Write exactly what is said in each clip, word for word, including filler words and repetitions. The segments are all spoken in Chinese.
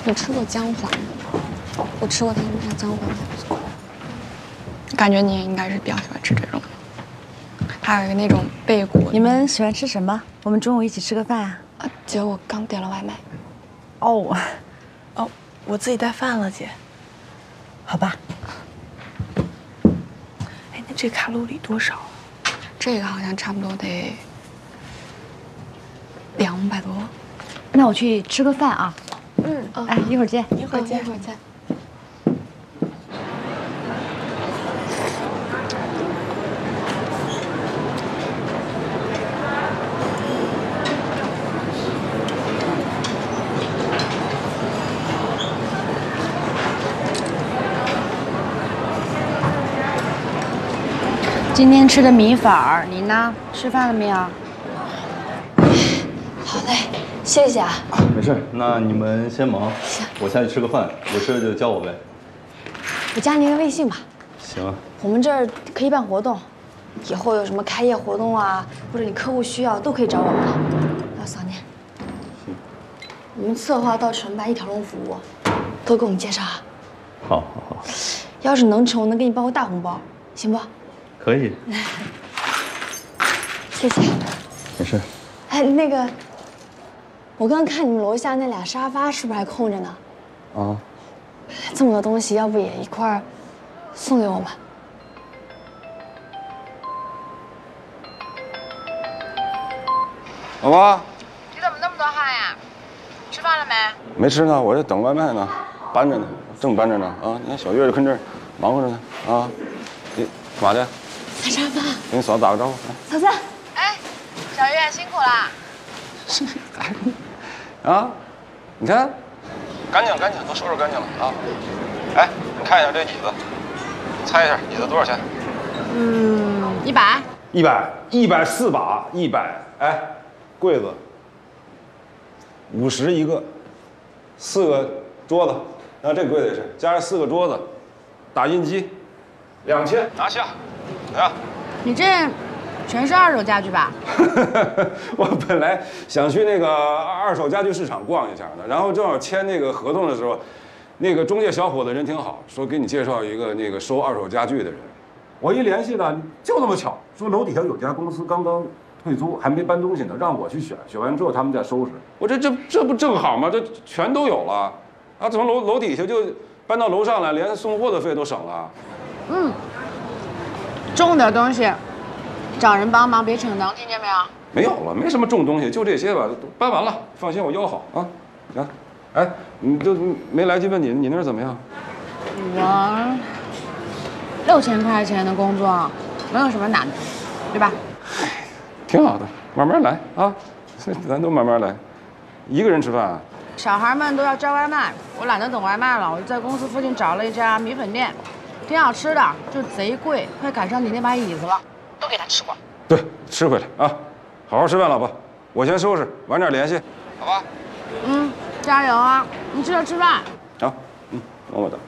你吃过姜黄吗？我吃过他们家姜黄，还不错。感觉你也应该是比较喜欢吃这种的。还有一个那种贝果。 你们喜欢吃什么？我们中午一起吃个饭啊。 啊，姐，我刚点了外卖。 哦， 哦，我自己带饭了，姐。 好吧。 哎，那这卡路里多少啊？ 这个好像差不多得两百多。 那我去吃个饭啊。 嗯， 哦、 哎，一会儿见。 一会儿见， 一会儿见。 今天吃的米粉儿，你呢？吃饭了没有？ 好嘞，谢谢啊。 没事，那你们先忙，我下去吃个饭，有事就叫我呗。 我加您个微信吧。 行。 我们这儿可以办活动，以后有什么开业活动啊，或者你客户需要，都可以找我们。要扫念。 行。 我们策划到承办一条龙服务，多给我们介绍啊。 好，好，好。 要是能成，我能给你包个大红包，行不？ 可以。 谢谢。 没事。 哎，那个，我刚看你们楼下那俩沙发是不是还空着呢？ 啊。 这么多东西，要不也一块儿送给我们？ 老婆， 你怎么那么多汗呀？吃饭了没？ 没吃呢，我这等外卖呢，搬着呢，正搬着呢啊！你看小月就跟这儿忙活着呢啊！你干嘛去？ 擦沙发。 给你嫂子打个招呼。 嫂子。 哎，小月辛苦了。 是啊，你看，干净干净，都收拾干净了啊！哎，你看一下这椅子，猜一下椅子多少钱？ 嗯，一百。 一百，一百四把，一百。哎，柜子五十一个，四个桌子，那这个柜子也是，加上四个桌子，打印机，两千，拿下，怎么样？ 你这全是二手家具吧？ 我本来想去那个二手家具市场逛一下的，然后正好签那个合同的时候，那个中介小伙子人挺好，说给你介绍一个那个收二手家具的人。我一联系呢，就那么巧，说楼底下有家公司刚刚退租，还没搬东西呢，让我去选，选完之后他们再收拾。我这这这不正好吗？这全都有了，啊，从楼楼底下就搬到楼上来，连送货的费都省了。 嗯，重点东西找人帮忙，别逞能，听见没有？ 没有了，没什么重东西，就这些吧，都搬完了。放心，我腰好啊。行，哎，你都没来及问你，你那儿怎么样？ 我六千块钱的工作，没有什么难的，对吧？ 挺好的，慢慢来啊，咱都慢慢来。一个人吃饭啊？ 小孩们都要叫外卖，我懒得等外卖了，我就在公司附近找了一家米粉店，挺好吃的，就贼贵，快赶上你那把椅子了，都给他吃光。 对，吃回来啊，好好吃饭，老婆。我先收拾，晚点联系，好吧？ 嗯，加油啊！你记得吃饭。 好，嗯，么么哒。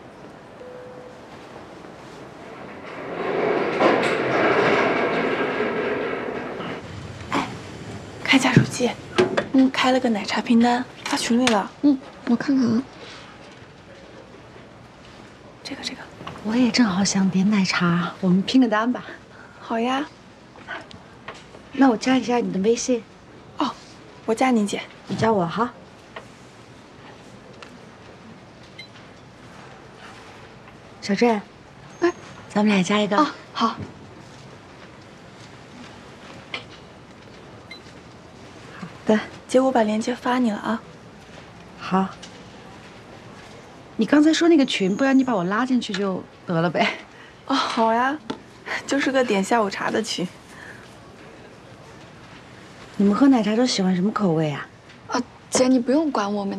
看一下手机，嗯，开了个奶茶拼单，发群里了。 嗯，我看看啊。 这个这个， 我也正好想点奶茶，我们拼个单吧。 好呀。 那我加一下你的微信。 哦，我加你姐， 你加我哈。小郑，哎，咱们俩加一个。 哦，好。 好的， 姐，我把链接发你了啊。 好。你刚才说那个群，不然你把我拉进去就得了呗。 哦，好呀，就是个点下午茶的群。 你们喝奶茶都喜欢什么口味啊？ 啊，姐，你不用管我们。